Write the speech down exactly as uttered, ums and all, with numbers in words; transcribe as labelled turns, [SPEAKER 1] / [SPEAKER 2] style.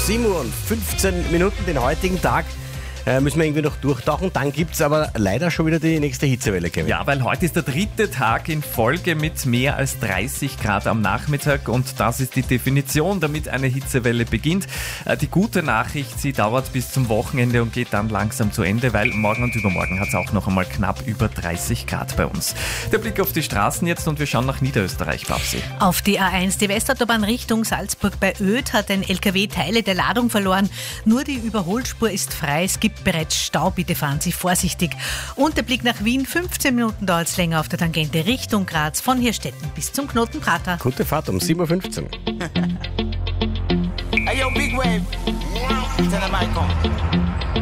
[SPEAKER 1] sieben Uhr und fünfzehn Minuten, den heutigen Tag. Äh, müssen wir irgendwie noch durchtauchen. Dann gibt es aber leider schon wieder die nächste Hitzewelle, Kevin.
[SPEAKER 2] Ja, weil heute ist der dritte Tag in Folge mit mehr als dreißig Grad am Nachmittag und das ist die Definition, damit eine Hitzewelle beginnt. Äh, die gute Nachricht, sie dauert bis zum Wochenende und geht dann langsam zu Ende, weil morgen und übermorgen hat es auch noch einmal knapp über dreißig Grad bei uns. Der Blick auf die Straßen jetzt und wir schauen nach Niederösterreich, Babsi.
[SPEAKER 3] Auf die A eins, die Westautobahn Richtung Salzburg bei Oedt, hat ein L K W Teile der Ladung verloren. Nur die Überholspur ist frei, es gibt bereits Stau, bitte fahren Sie vorsichtig. Und der Blick nach Wien, fünfzehn Minuten dauert es länger auf der Tangente Richtung Graz, von Hirstetten bis zum Knoten Prater.
[SPEAKER 1] Gute Fahrt um sieben Uhr fünfzehn.
[SPEAKER 4] Hey yo, big wave. Tell them I come.